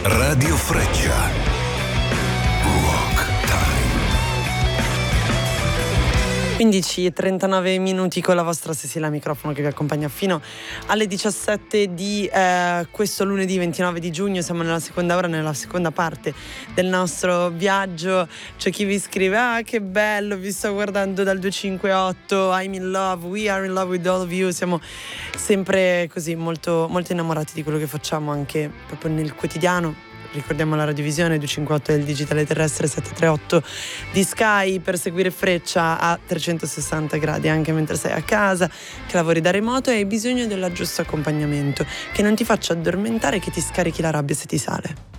Radio Freccia. Rock Time. 15:39 con la vostra Cecilia Microfono che vi accompagna fino alle 17 di questo lunedì 29 di giugno. Siamo nella seconda ora, nella seconda parte del nostro viaggio. C'è chi vi scrive: che bello, vi sto guardando dal 258, I'm in love, we are in love with all of you. Siamo sempre così molto, molto innamorati di quello che facciamo anche proprio nel quotidiano. Ricordiamo la radiovisione 258 del digitale terrestre, 738 di Sky per seguire Freccia a 360 gradi anche mentre sei a casa, che lavori da remoto e hai bisogno del giusto accompagnamento, che non ti faccia addormentare, che ti scarichi la rabbia se ti sale.